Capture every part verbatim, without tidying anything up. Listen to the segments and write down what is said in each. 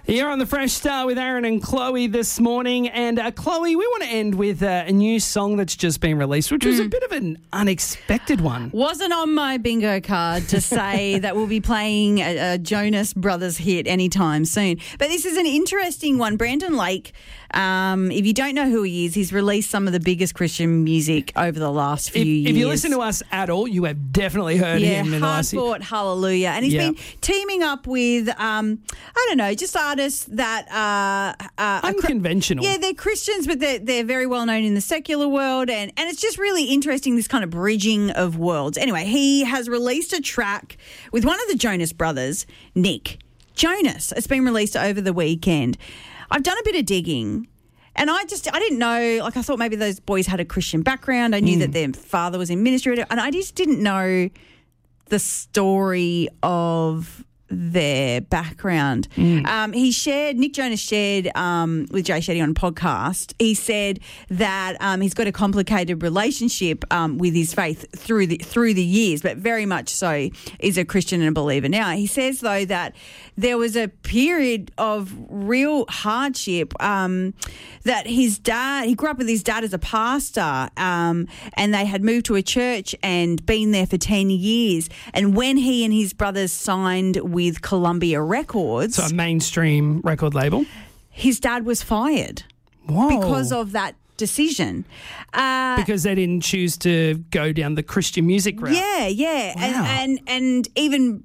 You're on the Fresh Start with Aaron and Chloe this morning. And uh, Chloe, we want to end with uh, a new song that's just been released, which was mm. a bit of an unexpected one. Wasn't on my bingo card to say that we'll be playing a, a Jonas Brothers hit anytime soon. But this is an interesting one. Brandon Lake, um, if you don't know who he is, he's released some of the biggest Christian music over the last few if, years. If you listen to us at all, you have definitely heard yeah, him in the last year. Hard Fought Hallelujah. And he's yeah. been teaming up with, um, I don't know, just artists that are uh, unconventional. Yeah, they're Christians, but they're, they're very well known in the secular world, and, and it's just really interesting, this kind of bridging of worlds. Anyway, he has released a track with one of the Jonas Brothers, Nick Jonas. It's been released over the weekend. I've done a bit of digging, and I just, I didn't know, like I thought maybe those boys had a Christian background. I knew mm. that their father was in ministry, and I just didn't know the story of their background. Mm. Um, he shared, Nick Jonas shared um, with Jay Shetty on a podcast, he said that um, he's got a complicated relationship um, with his faith through the through the years, but very much so is a Christian and a believer now. He says, though, that there was a period of real hardship, um, that his dad, he grew up with his dad as a pastor, um, and they had moved to a church and been there for ten years. And when he and his brothers signed with Columbia Records, so a mainstream record label, his dad was fired. Whoa. Because of that decision. Uh, because they didn't choose to go down the Christian music route. Yeah, yeah. Wow. And, and and even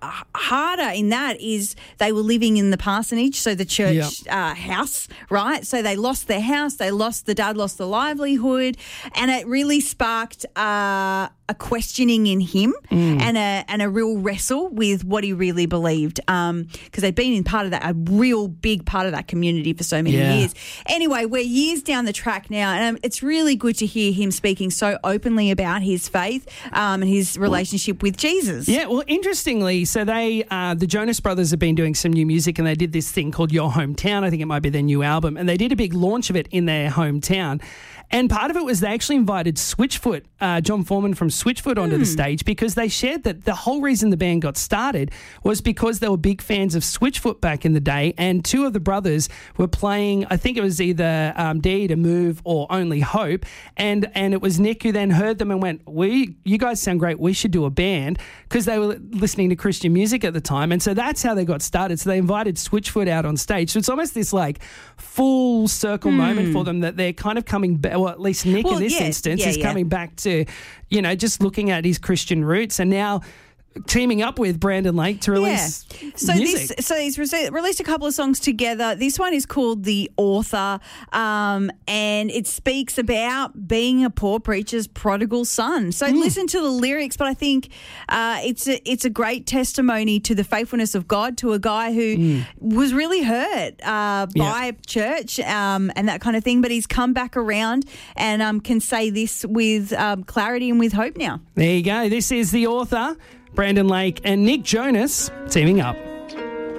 harder in that is they were living in the parsonage, so the church yep. uh, house, right? So they lost their house, they lost, the dad lost the livelihood, and it really sparked uh, a questioning in him mm. and a and a real wrestle with what he really believed, because um, they've been in part of that, a real big part of that community for so many yeah. years. Anyway, we're years down the track now, and um, it's really good to hear him speaking so openly about his faith um, and his relationship well, with Jesus. Yeah, well, interestingly, so they, uh, the Jonas Brothers have been doing some new music, and they did this thing called Your Hometown. I think it might be their new album, and they did a big launch of it in their hometown. And part of it was they actually invited Switchfoot, uh, John Foreman from Switchfoot, onto mm. the stage, because they shared that the whole reason the band got started was because they were big fans of Switchfoot back in the day, and two of the brothers were playing, I think it was either um, Dare to Move or Only Hope, and and it was Nick who then heard them and went, "We, you guys sound great, we should do a band," because they were listening to Christian music at the time, and so that's how they got started. So they invited Switchfoot out on stage. So it's almost this like full circle mm. moment for them, that they're kind of coming back. Well, at least Nick well, in this yeah, instance yeah, is yeah. coming back to, you know, just looking at his Christian roots, and now teaming up with Brandon Lake to release yeah. so music. This, so he's re- released a couple of songs together. This one is called The Author, um, and it speaks about being a poor preacher's prodigal son. So mm. listen to the lyrics, but I think uh, it's a, it's a great testimony to the faithfulness of God to a guy who mm. was really hurt uh, by yeah. church um, and that kind of thing, but he's come back around and um, can say this with um, clarity and with hope now. There you go. This is The Author, Brandon Lake and Nick Jonas teaming up.